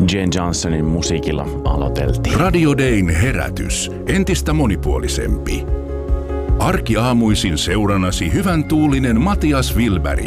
Jane Johnsonin musiikilla aloiteltiin. Radio Dayn herätys. Entistä monipuolisempi. Arkiaamuisin seuranasi hyvän tuulinen Matias Wilberg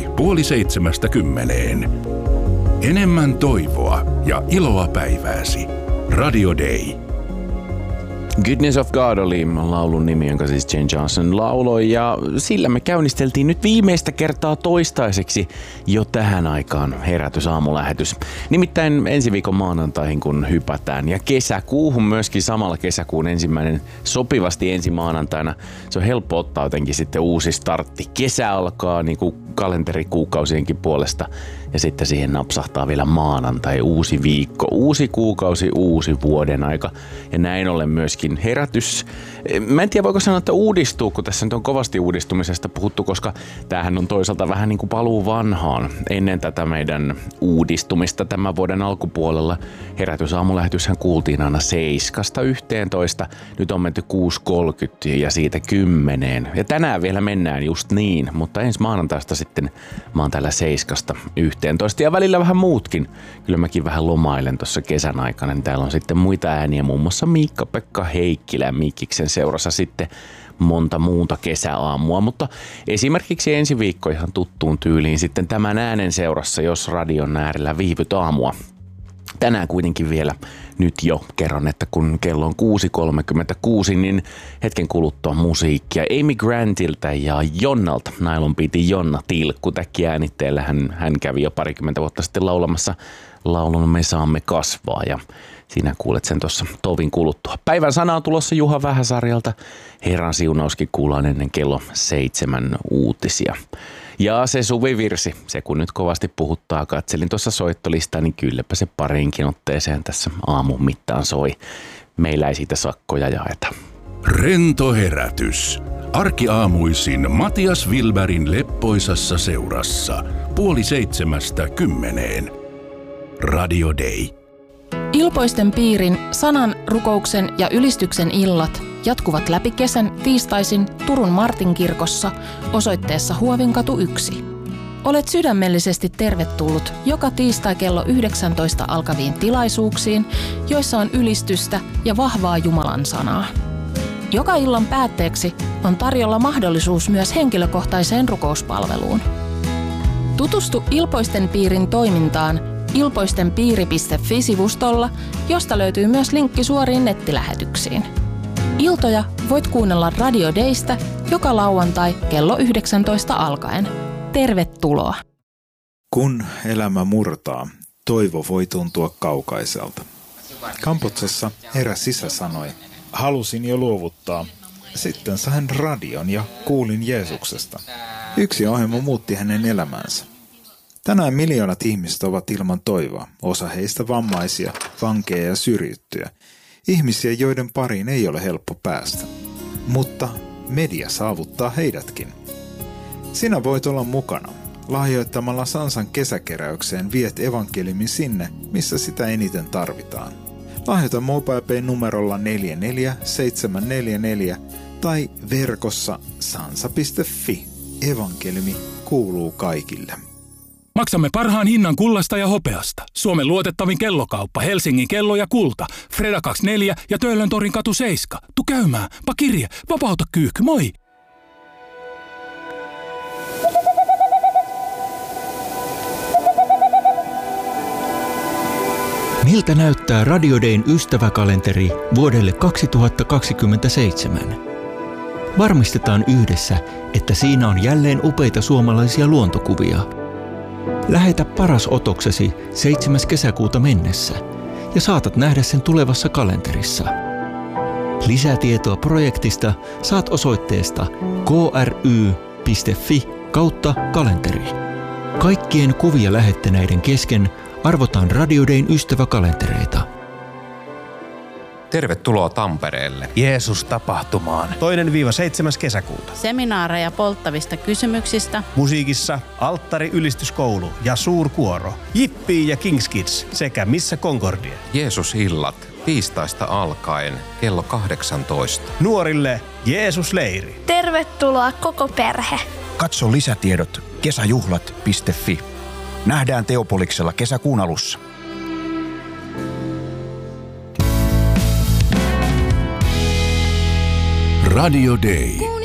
6:30. Enemmän toivoa ja iloa päivääsi. Radio Day. Goodness of God oli laulun nimi, jonka siis Jane Johnson lauloi, ja sillä me käynnisteltiin nyt viimeistä kertaa toistaiseksi jo tähän aikaan herätysaamulähetys. Nimittäin ensi viikon maanantaihin kun hypätään, ja kesäkuuhun myöskin samalla kesäkuun ensimmäinen sopivasti ensi maanantaina. Se on helppo ottaa jotenkin sitten uusi startti. Kesä alkaa niin kuin kalenterikuukausienkin puolesta, ja sitten siihen napsahtaa vielä maanantai, uusi viikko, uusi kuukausi, uusi vuoden aika, ja näin ollen myöskin herätys. Mä en tiedä, voiko sanoa, että uudistuu, kun tässä nyt on kovasti uudistumisesta puhuttu, koska tämähän on toisaalta vähän niin kuin paluu vanhaan. Ennen tätä meidän uudistumista tämän vuoden alkupuolella herätysaamulähetyshän kuultiin aina 7:11. Nyt on menty 6:30 ja siitä 10. Ja tänään vielä mennään just niin, mutta ensi maanantaista sitten mä oon täällä 7:11 ja välillä vähän muutkin. Kyllä mäkin vähän lomailen tuossa kesän aikana, niin täällä on sitten muita ääniä, muun muassa Miikka-Pekka Heikkilä ja Mikkiksen seurassa sitten monta muuta kesäaamua, mutta esimerkiksi ensi viikko ihan tuttuun tyyliin sitten tämän äänen seurassa, jos radion äärellä viivyt aamua. Tänään kuitenkin vielä nyt jo kerron, että kun kello on 6:36, niin hetken kuluttua musiikkia Amy Grantilta ja Jonnalta. Nylon Beatin Jonna tilkkutäkki äänitteellä. Hän kävi jo parikymmentä vuotta sitten laulamassa laulun Me saamme kasvaa, ja sinä kuulet sen tuossa tovin kuluttua. Päivän sana on tulossa Juha Vähäsarjalta. Herran siunauskin kuullaan ennen kello 7 uutisia. Ja se suvivirsi, se kun nyt kovasti puhuttaa, katselin tuossa soittolistaa, niin kylläpä se parinkin otteeseen tässä aamun mittaan soi. Meillä ei siitä sakkoja jaeta. Rento herätys. Arkiaamuisin Matias Wilbergin leppoisassa seurassa 6:30. Radio Day. Ilpoisten piirin sanan, rukouksen ja ylistyksen illat jatkuvat läpi kesän tiistaisin Turun Martinkirkossa osoitteessa Huovinkatu 1. Olet sydämellisesti tervetullut joka tiistai kello 19 alkaviin tilaisuuksiin, joissa on ylistystä ja vahvaa Jumalan sanaa. Joka illan päätteeksi on tarjolla mahdollisuus myös henkilökohtaiseen rukouspalveluun. Tutustu Ilpoisten piirin toimintaan ilpoistenpiiri.fi-sivustolla, josta löytyy myös linkki suoriin nettilähetyksiin. Iltoja voit kuunnella Radio Daystä joka lauantai kello 19 alkaen. Tervetuloa! Kun elämä murtaa, toivo voi tuntua kaukaiselta. Kambodsassa eräs isä sanoi, halusin jo luovuttaa. Sitten sain radion ja kuulin Jeesuksesta. Yksi ohjelma muutti hänen elämänsä. Tänään miljoonat ihmiset ovat ilman toivoa, osa heistä vammaisia, vankeja ja syrjittyjä. Ihmisiä, joiden pariin ei ole helppo päästä. Mutta media saavuttaa heidätkin. Sinä voit olla mukana. Lahjoittamalla Sansan kesäkeräykseen viet evankeliumin sinne, missä sitä eniten tarvitaan. Lahjoita MobilePay numerolla 44744 tai verkossa sansa.fi. Evankeliumi kuuluu kaikille. Maksamme parhaan hinnan kullasta ja hopeasta. Suomen luotettavin kellokauppa, Helsingin kello ja kulta. Freda 24 ja Töölöntorin katu 7. Tu käymään, pakirje, vapauta kyyhky, moi! Miltä näyttää Radio Dayn ystäväkalenteri vuodelle 2027? Varmistetaan yhdessä, että siinä on jälleen upeita suomalaisia luontokuvia. Lähetä paras otoksesi 7. kesäkuuta mennessä ja saatat nähdä sen tulevassa kalenterissa. Lisätietoa projektista saat osoitteesta kry.fi/kalenteri. Kaikkien kuvia lähettäneiden kesken arvotaan Radio Dayn ystäväkalentereita. Tervetuloa Tampereelle Jeesus-tapahtumaan 2-7. kesäkuuta. Seminaareja polttavista kysymyksistä. Musiikissa Alttari-ylistyskoulu ja suurkuoro. Jippii ja Kings Kids sekä Missä Concordia. Jeesus-illat tiistaista alkaen kello 18. Nuorille Jeesus-leiri. Tervetuloa koko perhe. Katso lisätiedot kesäjuhlat.fi. Nähdään Teopoliksella kesäkuun alussa. Radio Day.